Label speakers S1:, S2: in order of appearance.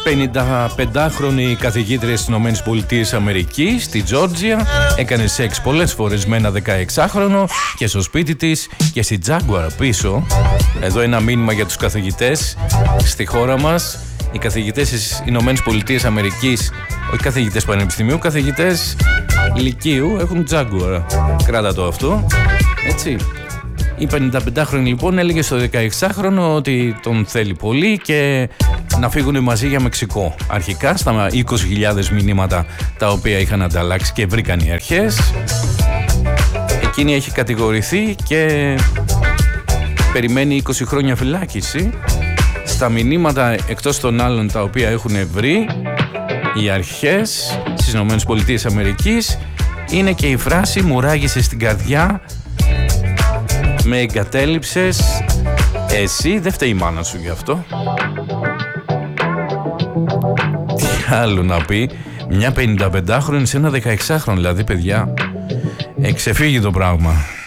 S1: 55χρονη καθηγήτρια στις ΗΠΑ, στη Τζόρτζια, έκανε σεξ πολλές φορές με ένα 16χρονο και στο σπίτι της και στη Jaguar πίσω. Εδώ ένα μήνυμα για τους καθηγητές στη χώρα μας. Οι καθηγητές στις ΗΠΑ, όχι καθηγητές πανεπιστημίου, καθηγητές λυκείου έχουν Jaguar. Κράτα το αυτό, έτσι. Η 55χρονη λοιπόν έλεγε στο 16χρονο ότι τον θέλει πολύ και να φύγουν μαζί για Μεξικό. Αρχικά στα 20.000 μηνύματα τα οποία είχαν ανταλλάξει και βρήκαν οι αρχές. Εκείνη έχει κατηγορηθεί και περιμένει 20 χρόνια φυλάκιση. Στα μηνύματα εκτός των άλλων τα οποία έχουν βρει οι αρχές στις ΗΠΑ είναι και η φράση «Μου ράγισε στην καρδιά, με εγκατέλειψες, εσύ δεν φταίει η μάνα σου γι' αυτό». Τι άλλο να πει μια 55χρονη σε ένα 16χρονο, δηλαδή παιδιά, εξεφύγει το πράγμα.